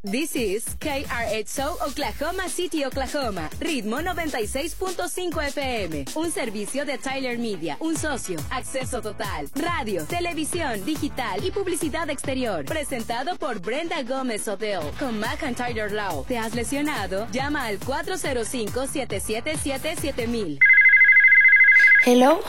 This is KRXO Oklahoma City, Oklahoma. Ritmo 96.5 FM. Un servicio de Tyler Media. Un socio. Acceso total. Radio, televisión, digital y publicidad exterior. Presentado por Brenda Gómez Odell con McIntyre Law. ¿Te has lesionado? Llama al 405-777-7000. Hello,